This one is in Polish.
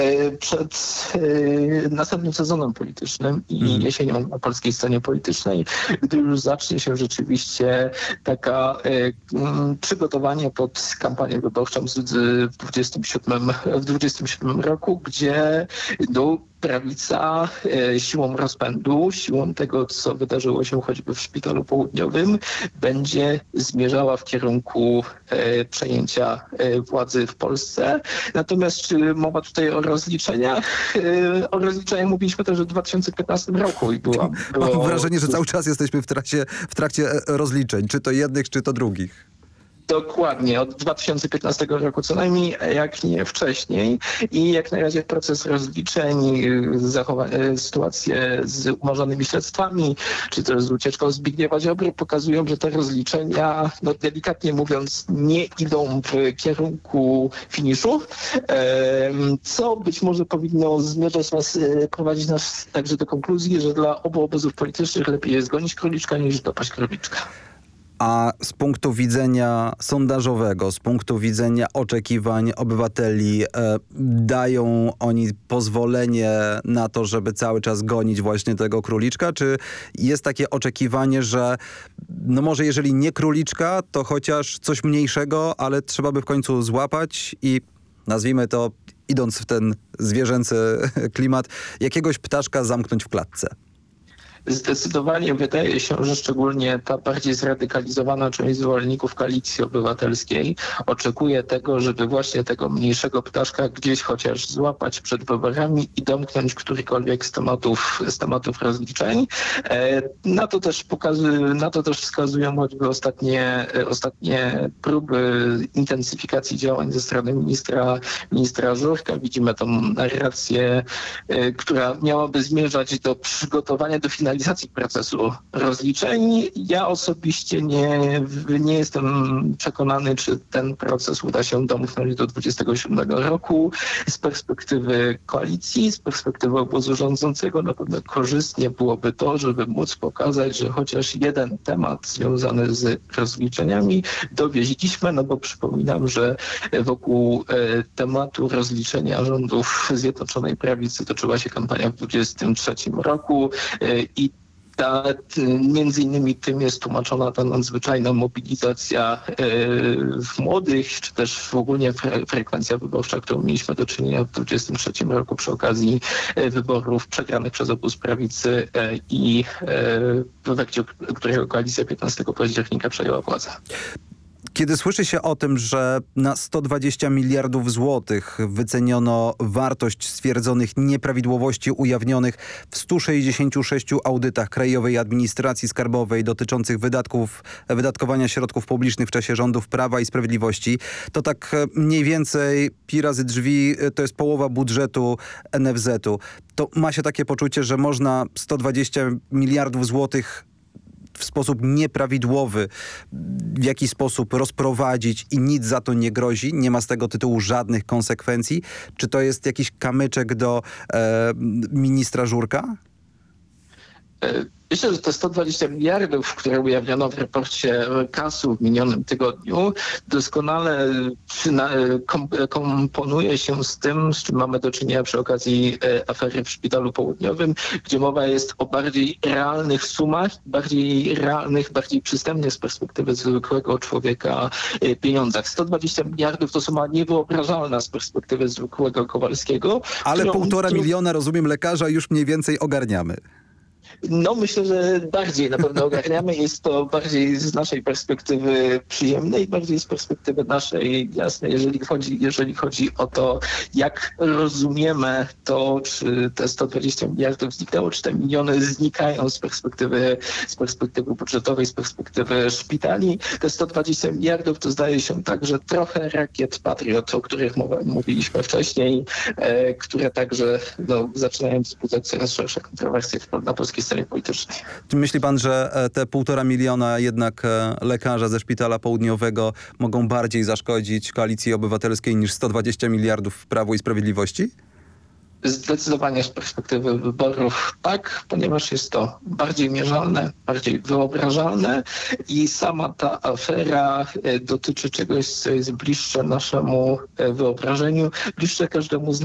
Przed następnym sezonem politycznym i jesienią na polskiej scenie politycznej, gdy już zacznie się rzeczywiście taka przygotowanie pod kampanię wyborczą w 27 roku, gdzie prawica siłą rozpędu, siłą tego, co wydarzyło się choćby w Szpitalu Południowym, będzie zmierzała w kierunku przejęcia władzy w Polsce. Natomiast czy mowa tutaj o rozliczeniach? O rozliczeniach mówiliśmy też w 2015 roku. Mam wrażenie, że cały czas jesteśmy w trakcie rozliczeń, czy to jednych, czy to drugich. Dokładnie, od 2015 roku co najmniej, jak nie wcześniej. I jak na razie proces rozliczeń, sytuacje z umorzonymi śledztwami, czy też z ucieczką Zbigniewa Ziobry pokazują, że te rozliczenia, no delikatnie mówiąc, nie idą w kierunku finiszu, co być może powinno prowadzić nas także do konkluzji, że dla obu obozów politycznych lepiej jest gonić króliczka niż dopaść króliczka. A z punktu widzenia sondażowego, z punktu widzenia oczekiwań obywateli, dają oni pozwolenie na to, żeby cały czas gonić właśnie tego króliczka? Czy jest takie oczekiwanie, że no może jeżeli nie króliczka, to chociaż coś mniejszego, ale trzeba by w końcu złapać i nazwijmy to, idąc w ten zwierzęcy klimat, jakiegoś ptaszka zamknąć w klatce? Zdecydowanie wydaje się, że szczególnie ta bardziej zradykalizowana część zwolenników Koalicji Obywatelskiej oczekuje tego, żeby właśnie tego mniejszego ptaszka gdzieś chociaż złapać przed wyborami i domknąć którykolwiek z tematów rozliczeń. Na to też wskazują choćby ostatnie próby intensyfikacji działań ze strony ministra Żurka. Widzimy tą narrację, która miałaby zmierzać do przygotowania, do finalizacji procesu rozliczeń. Ja osobiście nie jestem przekonany, czy ten proces uda się domknąć do 27 roku. Z perspektywy koalicji, z perspektywy obozu rządzącego na pewno korzystnie byłoby to, żeby móc pokazać, że chociaż jeden temat związany z rozliczeniami dowieźliśmy, no bo przypominam, że wokół tematu rozliczenia rządów Zjednoczonej Prawicy toczyła się kampania w 2023 roku i między innymi tym jest tłumaczona ta nadzwyczajna mobilizacja w młodych, czy też ogólnie frekwencja wyborcza, którą mieliśmy do czynienia w 2023 roku przy okazji wyborów przegranych przez obóz prawicy i w efekcie którego koalicja 15 października przejęła władzę. Kiedy słyszy się o tym, że na 120 miliardów złotych wyceniono wartość stwierdzonych nieprawidłowości ujawnionych w 166 audytach Krajowej Administracji Skarbowej dotyczących wydatkowania środków publicznych w czasie rządów Prawa i Sprawiedliwości, to tak mniej więcej pi razy drzwi to jest połowa budżetu NFZ-u. To ma się takie poczucie, że można 120 miliardów złotych w sposób nieprawidłowy w jakiś sposób rozprowadzić i nic za to nie grozi, nie ma z tego tytułu żadnych konsekwencji. Czy to jest jakiś kamyczek do ministra Żurka? Myślę, że te 120 miliardów, które ujawniono w raporcie KAS-u w minionym tygodniu, doskonale komponuje się z tym, z czym mamy do czynienia przy okazji afery w Szpitalu Południowym, gdzie mowa jest o bardziej realnych sumach, bardziej realnych, bardziej przystępnych z perspektywy zwykłego człowieka pieniądzach. 120 miliardów to suma niewyobrażalna z perspektywy zwykłego Kowalskiego. Ale 1,5 miliona, rozumiem, lekarza już mniej więcej ogarniamy. No myślę, że bardziej na pewno ogarniamy. Jest to bardziej z naszej perspektywy przyjemne i bardziej z perspektywy naszej jasnej, jeżeli chodzi o to, jak rozumiemy to, czy te 120 miliardów zniknęło, czy te miliony znikają z perspektywy budżetowej, z perspektywy szpitali. Te 120 miliardów to zdaje się także trochę rakiet Patriot, o których mówiliśmy wcześniej, które także zaczynają wzbudzać coraz szersze kontrowersje na polskiej scenie politycznej. Czy myśli pan, że te 1,5 miliona jednak lekarza ze Szpitala Południowego mogą bardziej zaszkodzić Koalicji Obywatelskiej niż 120 miliardów w Prawo i Sprawiedliwości? Zdecydowanie z perspektywy wyborów tak, ponieważ jest to bardziej mierzalne, bardziej wyobrażalne i sama ta afera dotyczy czegoś, co jest bliższe naszemu wyobrażeniu, bliższe każdemu z